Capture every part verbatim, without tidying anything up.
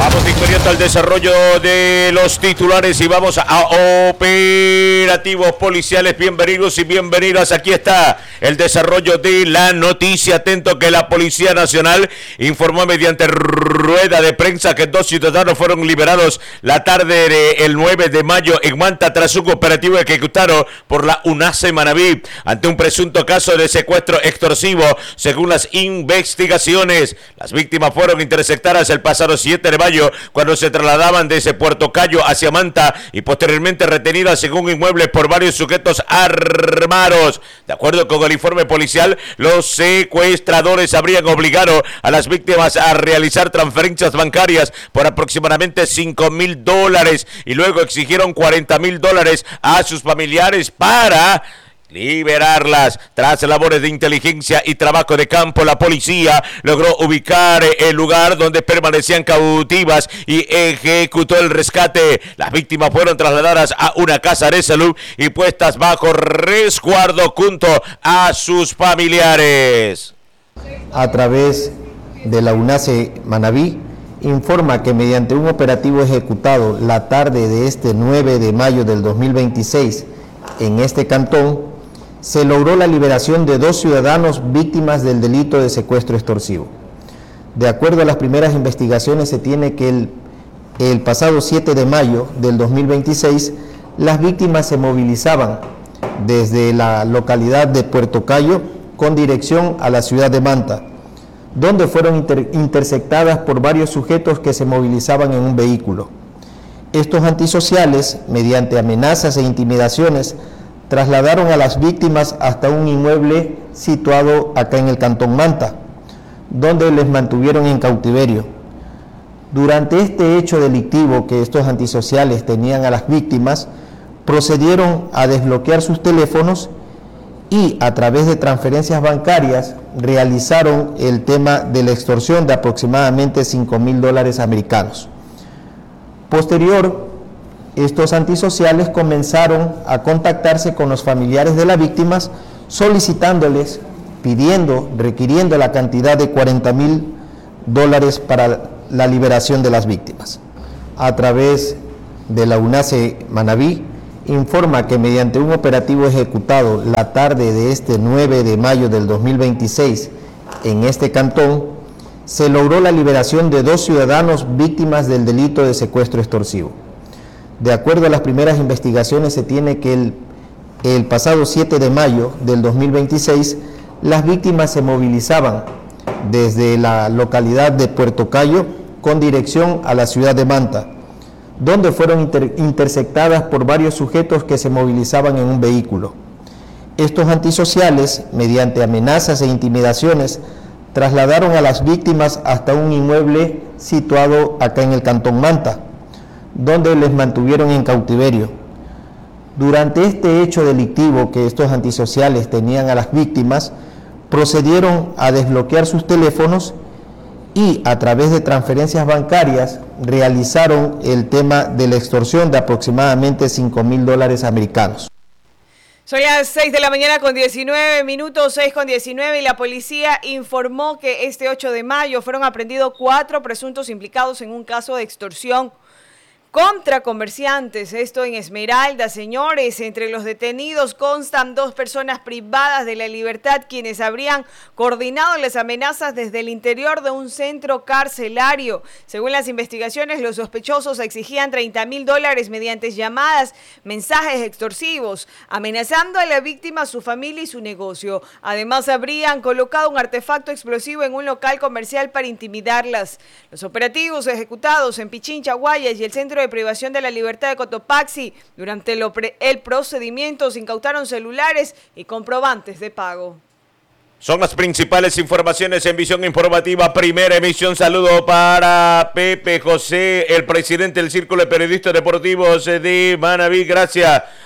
Vamos de inmediato al desarrollo de los titulares y vamos a operativos policiales. Bienvenidos y bienvenidas. Aquí está el desarrollo de la noticia. Atento que la Policía Nacional informó mediante rueda de prensa que dos ciudadanos fueron liberados la tarde del nueve de mayo en Manta tras un operativo ejecutado por la UNACE Manabí ante un presunto caso de secuestro extorsivo. Según las investigaciones, las víctimas fueron interceptadas el pasado siete de mayo cuando se trasladaban desde Puerto Cayo hacia Manta y posteriormente retenidas en un inmueble por varios sujetos armados. De acuerdo con el informe policial, los secuestradores habrían obligado a las víctimas a realizar transferencias bancarias por aproximadamente cinco mil dólares y luego exigieron cuarenta mil dólares a sus familiares para liberarlas. Tras labores de inteligencia y trabajo de campo, la policía logró ubicar el lugar donde permanecían cautivas y ejecutó el rescate. Las víctimas fueron trasladadas a una casa de salud y puestas bajo resguardo junto a sus familiares. A través de la UNACE Manabí, informa que mediante un operativo ejecutado la tarde de este nueve de mayo del dos mil veintiséis en este cantón, se logró la liberación de dos ciudadanos víctimas del delito de secuestro extorsivo. De acuerdo a las primeras investigaciones, se tiene que el, el pasado siete de mayo del dos mil veintiséis, las víctimas se movilizaban desde la localidad de Puerto Cayo con dirección a la ciudad de Manta, donde fueron inter, interceptadas por varios sujetos que se movilizaban en un vehículo. Estos antisociales, mediante amenazas e intimidaciones, trasladaron a las víctimas hasta un inmueble situado acá en el Cantón Manta, donde les mantuvieron en cautiverio. Durante este hecho delictivo que estos antisociales tenían a las víctimas, procedieron a desbloquear sus teléfonos y a través de transferencias bancarias realizaron el tema de la extorsión de aproximadamente cinco mil dólares americanos. Posterior, estos antisociales comenzaron a contactarse con los familiares de las víctimas, solicitándoles, pidiendo, requiriendo la cantidad de cuarenta mil dólares para la liberación de las víctimas. A través de la UNACE Manabí, informa que mediante un operativo ejecutado la tarde de este nueve de mayo del dos mil veintiséis en este cantón, se logró la liberación de dos ciudadanos víctimas del delito de secuestro extorsivo. De acuerdo a las primeras investigaciones, se tiene que el, el pasado siete de mayo del dos mil veintiséis, las víctimas se movilizaban desde la localidad de Puerto Cayo con dirección a la ciudad de Manta, donde fueron inter, interceptadas por varios sujetos que se movilizaban en un vehículo. Estos antisociales, mediante amenazas e intimidaciones, trasladaron a las víctimas hasta un inmueble situado acá en el Cantón Manta, donde les mantuvieron en cautiverio. Durante este hecho delictivo que estos antisociales tenían a las víctimas, procedieron a desbloquear sus teléfonos y a través de transferencias bancarias realizaron el tema de la extorsión de aproximadamente cinco mil dólares americanos. Son las seis de la mañana con diecinueve minutos, seis con diecinueve, y la policía informó que este ocho de mayo fueron aprehendidos cuatro presuntos implicados en un caso de extorsión contra comerciantes, esto en Esmeralda, señores. Entre los detenidos constan dos personas privadas de la libertad, quienes habrían coordinado las amenazas desde el interior de un centro carcelario. Según las investigaciones, los sospechosos exigían treinta mil dólares mediante llamadas, mensajes extorsivos, amenazando a la víctima, su familia y su negocio. Además, habrían colocado un artefacto explosivo en un local comercial para intimidarlas. Los operativos ejecutados en Pichincha, Guayas y el centro de privación de la libertad de Cotopaxi, durante lo pre- el procedimiento se incautaron celulares y comprobantes de pago. Son las principales informaciones en Visión Informativa, primera emisión. Saludo para Pepe José, el presidente del Círculo de Periodistas Deportivos de Manabí. Gracias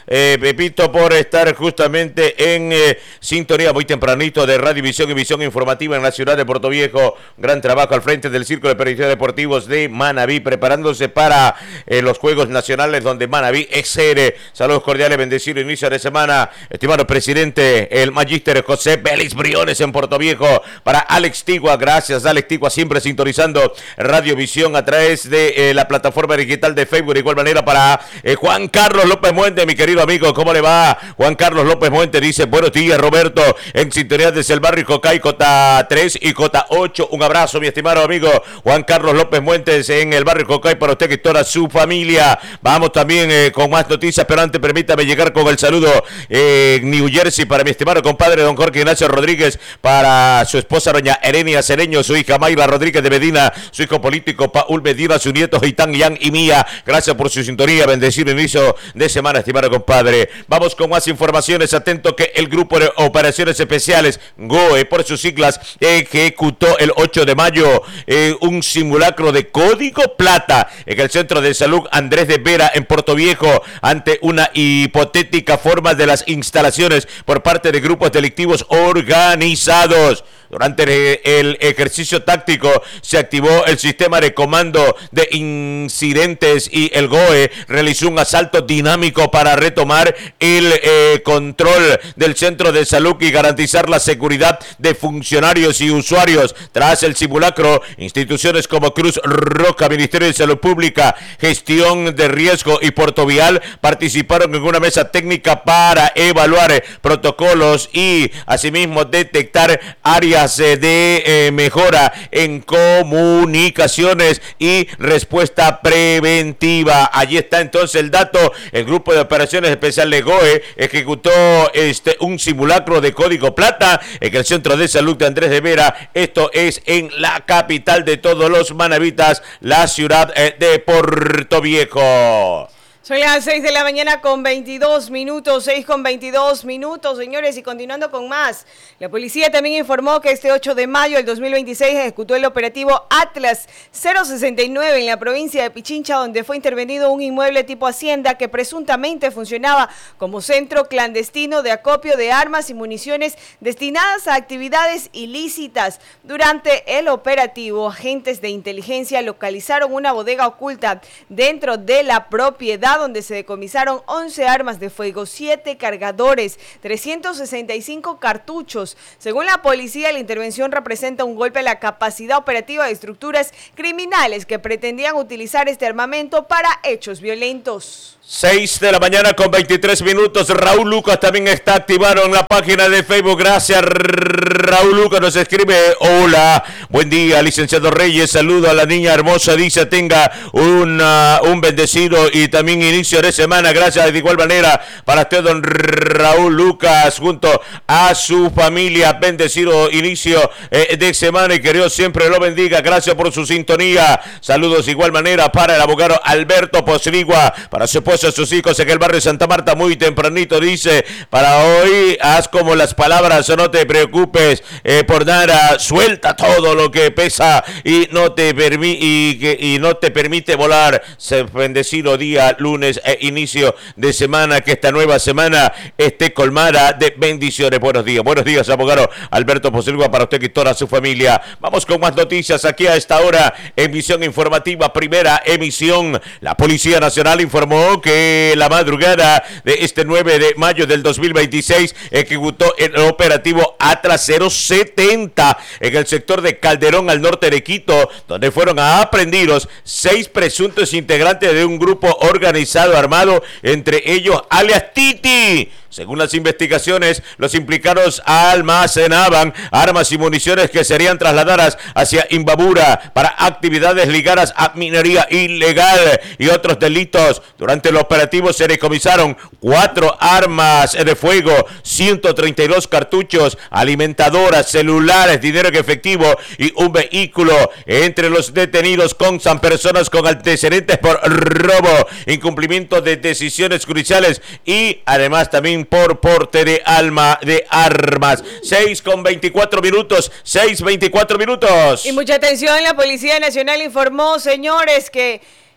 eh, Pepito, por estar justamente en eh, sintonía muy tempranito de Radio Visión y Visión Informativa en la ciudad de Puerto Viejo. Gran trabajo al frente del Círculo de Periodistas Deportivos de Manabí, preparándose para eh, los Juegos Nacionales donde Manabí es sede. Saludos cordiales, bendecido inicio de semana. Estimado presidente, el magíster José Vélez Briones en Puerto Viejo. Para Alex Tigua, gracias Alex Tigua, siempre sintonizando Radio Visión a través de eh, la plataforma digital de Facebook. De igual manera para eh, Juan Carlos López Muente, mi querido amigo, ¿cómo le va? Juan Carlos López Muente dice, buenos días Roberto, en sintonía desde el barrio Cocay, Cota tres y Cota ocho. Un abrazo, mi estimado amigo Juan Carlos López Muentes en el barrio Cocay, para usted y toda su familia. Vamos también eh, con más noticias, pero antes permítame llegar con el saludo eh, New Jersey para mi estimado compadre don Jorge Ignacio Rodríguez, para su esposa doña Erenia Cereño, su hija Mayra Rodríguez de Medina, su hijo político Paul Medina, su nieto Gitán, Yan y Mía. Gracias por su sintonía, bendecido inicio de semana, estimado compadre. Vamos con más informaciones. Atento que el Grupo de Operaciones Especiales, G O E por sus siglas, ejecutó el ocho de mayo eh, un simulacro de código plata en el Centro de Salud Andrés de Vera en Puerto Viejo, ante una hipotética forma de las instalaciones por parte de grupos delictivos organizados. Durante el ejercicio táctico se activó el sistema de comando de incidentes y el G O E realizó un asalto dinámico para retomar el eh, control del centro de salud y garantizar la seguridad de funcionarios y usuarios. Tras el simulacro, instituciones como Cruz Roja, Ministerio de Salud Pública, Gestión de Riesgo y Puerto Vial participaron en una mesa técnica para evaluar protocolos y asimismo detectar áreas de eh, mejora en comunicaciones y respuesta preventiva. Allí está entonces el dato. El Grupo de Operaciones Especiales G O E ejecutó este un simulacro de código plata en el Centro de Salud de Andrés de Vera. Esto es en la capital de todos los manavitas, la ciudad eh, de Puerto Viejo. Son las seis de la mañana con veintidós minutos, seis con veintidós minutos, señores, y continuando con más. La policía también informó que este ocho de mayo del dos mil veintiséis ejecutó el operativo Atlas cero sesenta y nueve en la provincia de Pichincha, donde fue intervenido un inmueble tipo hacienda que presuntamente funcionaba como centro clandestino de acopio de armas y municiones destinadas a actividades ilícitas. Durante el operativo, agentes de inteligencia localizaron una bodega oculta dentro de la propiedad, donde se decomisaron once armas de fuego, siete cargadores, trescientos sesenta y cinco cartuchos. Según la policía, la intervención representa un golpe a la capacidad operativa de estructuras criminales que pretendían utilizar este armamento para hechos violentos. seis de la mañana con veintitrés minutos. Raúl Lucas también está activado en la página de Facebook. Gracias, Raúl Lucas. Nos escribe, hola, buen día, licenciado Reyes. Saludo a la niña hermosa. Dice, tenga una, un bendecido y también inicio de semana. Gracias de igual manera para usted, don Raúl Lucas, junto a su familia. Bendecido inicio eh, de semana y que Dios siempre lo bendiga. Gracias por su sintonía. Saludos de igual manera para el abogado Alberto Posligua, para su esposa, sus hijos en el barrio Santa Marta, muy tempranito. Dice, para hoy haz como las palabras, no te preocupes eh, por nada, suelta todo lo que pesa y no te permi y, que, y no te permite volar. Se bendecido día lunes e inicio de semana, que esta nueva semana esté colmada de bendiciones. Buenos días, buenos días, abogado Alberto Posligua, para usted y toda su familia. Vamos con más noticias aquí a esta hora en Visión Informativa, primera emisión. La Policía Nacional informó que la madrugada de este nueve de mayo del dos mil veintiséis ejecutó el operativo Atlas cero setenta en el sector de Calderón, al norte de Quito, donde fueron aprehendidos seis presuntos integrantes de un grupo organizado armado, entre ellos alias Titi. Según las investigaciones, los implicados almacenaban armas y municiones que serían trasladadas hacia Imbabura para actividades ligadas a minería ilegal y otros delitos. Durante el operativo se decomisaron cuatro armas de fuego, ciento treinta y dos cartuchos, alimentadoras, celulares, dinero en efectivo y un vehículo. Entre los detenidos constan personas con antecedentes por robo, incumplimiento de decisiones judiciales y además también por porte de alma de armas. seis con veinticuatro minutos, seis veinticuatro minutos. Y mucha atención, la Policía Nacional informó, señores, que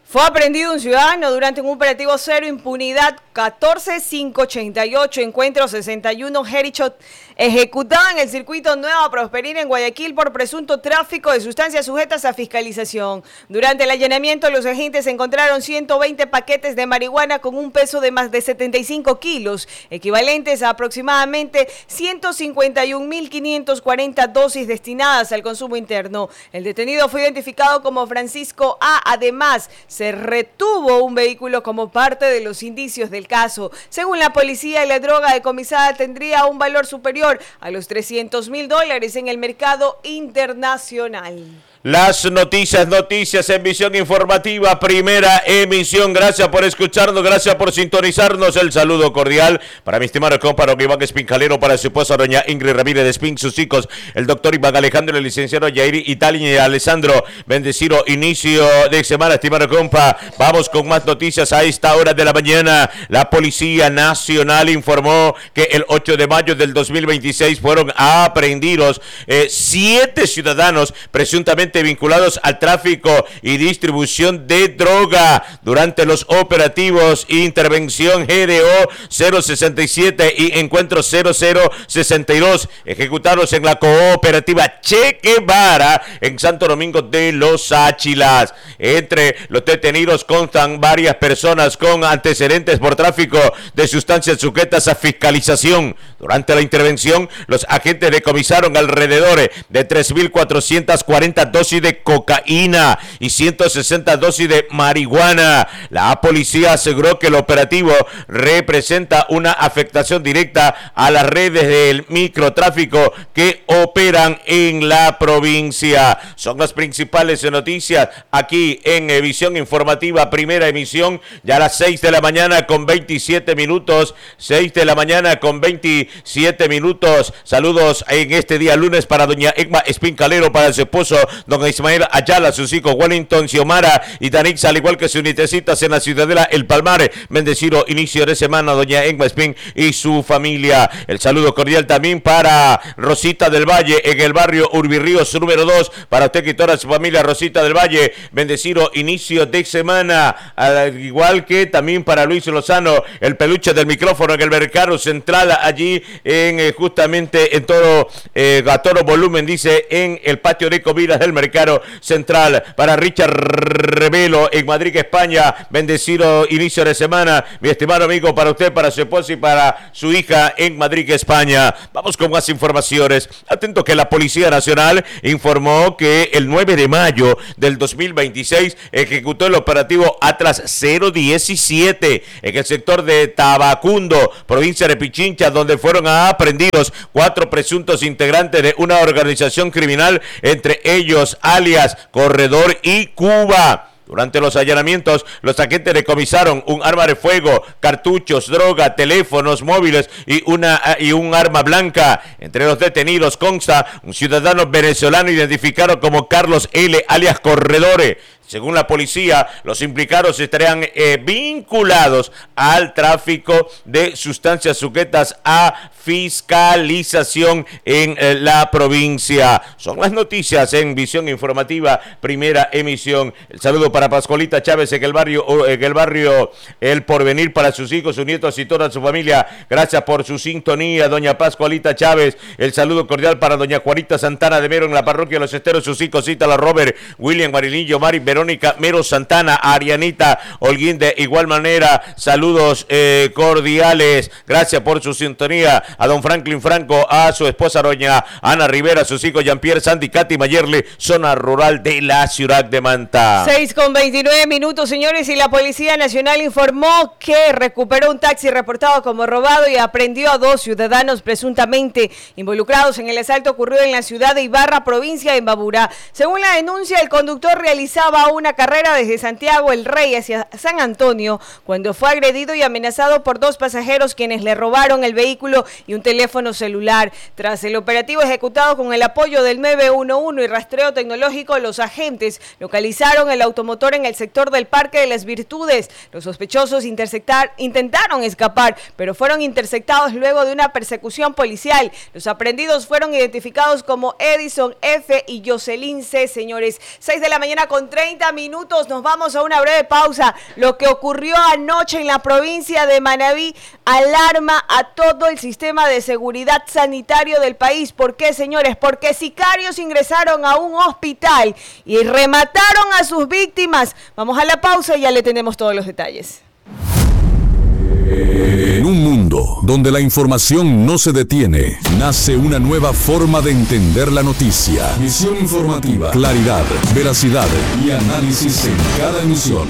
Fue aprendido un ciudadano durante un operativo cero impunidad catorce mil quinientos ochenta y ocho, encuentro sesenta y uno Herichot, ejecutado en el circuito Nueva Prosperina en Guayaquil por presunto tráfico de sustancias sujetas a fiscalización. Durante el allanamiento, los agentes encontraron ciento veinte paquetes de marihuana con un peso de más de setenta y cinco kilos, equivalentes a aproximadamente ciento cincuenta y un mil quinientos cuarenta dosis destinadas al consumo interno. El detenido fue identificado como Francisco A. Además, se retuvo un vehículo como parte de los indicios del caso. Según la policía, la droga decomisada tendría un valor superior a los trescientos mil dólares en el mercado internacional. Las noticias, noticias en Visión Informativa, primera emisión. Gracias por escucharnos, gracias por sintonizarnos. El saludo cordial para mi estimado compa don Iván Espincalero, para su esposa doña Ingrid Ramírez de Espín, sus hijos, el doctor Iván Alejandro, el licenciado Yairi Italia y Alessandro. Bendecido inicio de semana, estimado compa. Vamos con más noticias a esta hora de la mañana. La Policía Nacional informó que el ocho de mayo del dos mil veintiséis fueron aprehendidos eh, siete ciudadanos presuntamente vinculados al tráfico y distribución de droga durante los operativos Intervención G D O cero sesenta y siete y Encuentro cero cero sesenta y dos, ejecutados en la cooperativa Che Guevara en Santo Domingo de los Áchilas. Entre los detenidos constan varias personas con antecedentes por tráfico de sustancias sujetas a fiscalización. Durante la intervención, los agentes decomisaron alrededor de tres mil cuatrocientas cuarenta dosis de cocaína y ciento sesenta dosis de marihuana. La policía aseguró que el operativo representa una afectación directa a las redes del microtráfico que operan en la provincia. Son las principales noticias aquí en Visión Informativa, primera emisión, ya a las seis de la mañana con veintisiete minutos, seis de la mañana con veintisiete minutos. Saludos en este día lunes para doña Egma Espincalero, para su esposo don Ismael Ayala, sus hijos Wellington, Xiomara y Danix, al igual que sus nietecitas en la Ciudadela El Palmar. Bendecido inicio de semana, doña Egma Espín y su familia. El saludo cordial también para Rosita del Valle en el barrio Urbirríos número dos, para usted y toda su familia, Rosita del Valle. Bendecido inicio de semana, al igual que también para Luis Lozano, el peluche del micrófono en el mercado central, allí en eh, justamente en todo eh, a todo volumen, dice, en el patio de comidas del mercado central. Para Richard Revelo en Madrid, España. Bendecido inicio de semana, mi estimado amigo, para usted, para su esposa y para su hija en Madrid, España. Vamos con más informaciones. Atento que la Policía Nacional informó que el nueve de mayo del dos mil veintiséis ejecutó el operativo Atlas cero diecisiete en el sector de Tabacundo, provincia de Pichincha, donde fueron aprehendidos cuatro presuntos integrantes de una organización criminal, entre ellos alias Corredor y Cuba. Durante los allanamientos, los agentes decomisaron un arma de fuego, cartuchos, droga, teléfonos móviles y una y un arma blanca. Entre los detenidos consta un ciudadano venezolano identificado como Carlos L., alias Corredore. Según la policía, los implicados estarían eh, vinculados al tráfico de sustancias sujetas a fiscalización en eh, la provincia. Son las noticias en Visión Informativa, primera emisión. El saludo para Pascualita Chávez en el barrio, en el barrio El Porvenir, para sus hijos, sus nietos y toda su familia. Gracias por su sintonía, doña Pascualita Chávez. El saludo cordial para doña Juanita Santana de Mero en la parroquia Los Esteros, sus hijos, Cítala, Robert, William, Marilillo, Mari, Verónica Mero Santana, Arianita Holguín. De igual manera, saludos eh, cordiales. Gracias por su sintonía. A don Franklin Franco, a su esposa doña Ana Rivera, a sus hijos Jean-Pierre, Sandy, Katy Mayerle, zona rural de la ciudad de Manta. seis con veintinueve minutos, señores, y la Policía Nacional informó que recuperó un taxi reportado como robado y aprendió a dos ciudadanos presuntamente involucrados en el asalto ocurrido en la ciudad de Ibarra, provincia de Imbabura. Según la denuncia, el conductor realizaba una carrera desde Santiago el Rey hacia San Antonio cuando fue agredido y amenazado por dos pasajeros, quienes le robaron el vehículo y un teléfono celular. Tras el operativo ejecutado con el apoyo del nueve uno uno y rastreo tecnológico, los agentes localizaron el automotor en el sector del Parque de las Virtudes. Los sospechosos interceptar, intentaron escapar, pero fueron interceptados luego de una persecución policial. Los aprehendidos fueron identificados como Edison F. y Jocelyn C. Señores, seis de la mañana con treinta treinta minutos. Nos vamos a una breve pausa. Lo que ocurrió anoche en la provincia de Manabí alarma a todo el sistema de seguridad sanitario del país. ¿Por qué, señores? Porque sicarios ingresaron a un hospital y remataron a sus víctimas. Vamos a la pausa y ya le tenemos todos los detalles. En un mundo donde la información no se detiene, nace una nueva forma de entender la noticia. Visión informativa, claridad, veracidad y análisis en cada emisión.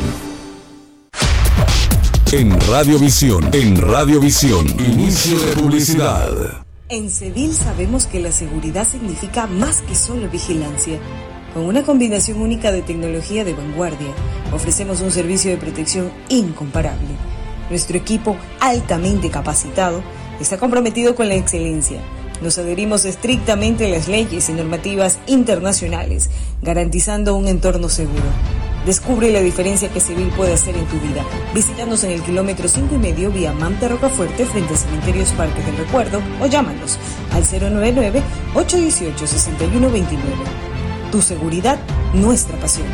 En Radiovisión, en Radiovisión, inicio de publicidad. En Cedil sabemos que la seguridad significa más que solo vigilancia. Con una combinación única de tecnología de vanguardia, ofrecemos un servicio de protección incomparable. Nuestro equipo, altamente capacitado, está comprometido con la excelencia. Nos adherimos estrictamente a las leyes y normativas internacionales, garantizando un entorno seguro. Descubre la diferencia que Cedil puede hacer en tu vida. Visítanos en el kilómetro cinco y medio vía Manta Rocafuerte frente a Cementerios Parques del Recuerdo o llámanos al cero nueve nueve, ocho uno ocho, seis uno dos nueve. Tu seguridad, nuestra pasión.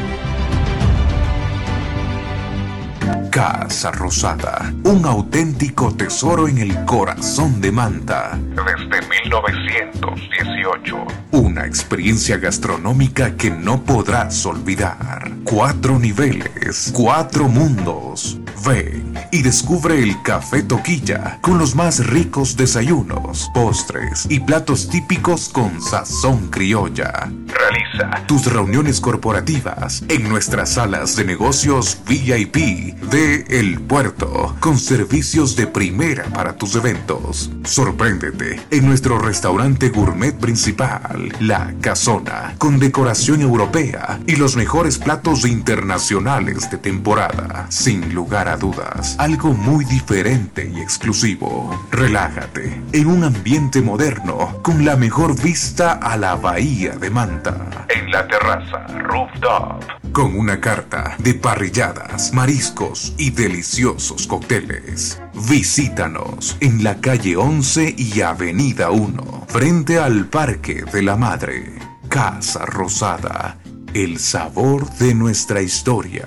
Casa Rosada, un auténtico tesoro en el corazón de Manta. Desde mil novecientos dieciocho. Una experiencia gastronómica que no podrás olvidar. Cuatro niveles, cuatro mundos. Ven y descubre el Café Toquilla con los más ricos desayunos, postres y platos típicos con sazón criolla. Realiza tus reuniones corporativas en nuestras salas de negocios V I P de El Puerto, con servicios de primera para tus eventos. Sorpréndete en nuestro restaurante gourmet principal, La Casona, con decoración europea y los mejores platos internacionales de temporada. Sin lugar a dudas, algo muy diferente y exclusivo. Relájate en un ambiente moderno con la mejor vista a la bahía de Manta. En la terraza Rooftop, con una carta de parrilladas, mariscos y deliciosos cócteles. Visítanos en la calle once y avenida uno, frente al Parque de la Madre. Casa Rosada, el sabor de nuestra historia.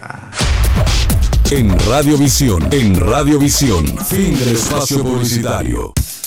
En Radiovisión, en Radiovisión, fin del espacio publicitario.